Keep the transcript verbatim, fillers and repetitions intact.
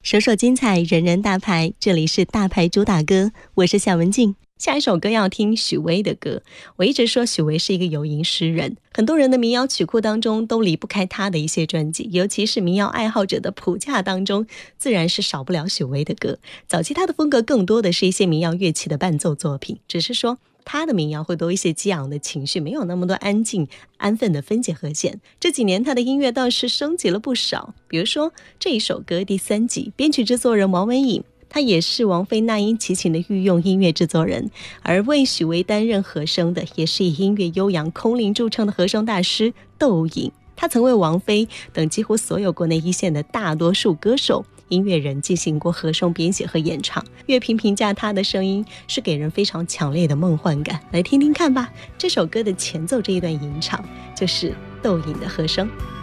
首首精彩，人人大牌，这里是大牌主打歌，我是夏文静。下一首歌要听许巍的歌。我一直说许巍是一个游吟诗人，很多人的民谣曲库当中都离不开他的一些专辑，尤其是民谣爱好者的谱架当中，自然是少不了许巍的歌。早期他的风格更多的是一些民谣乐器的伴奏作品，只是说他的民谣会多一些激昂的情绪，没有那么多安静安分的分解和弦。这几年他的音乐倒是升级了不少，比如说这一首歌第三集，编曲制作人王文颖，他也是王菲那英齐秦的御用音乐制作人，而为许巍担任和声的也是以音乐悠扬空灵著称的和声大师窦颖。他曾为王菲等几乎所有国内一线的大多数歌手音乐人进行过和声编写和演唱。乐评评价他的声音是给人非常强烈的梦幻感，来听听看吧。这首歌的前奏这一段吟唱就是窦颖的和声。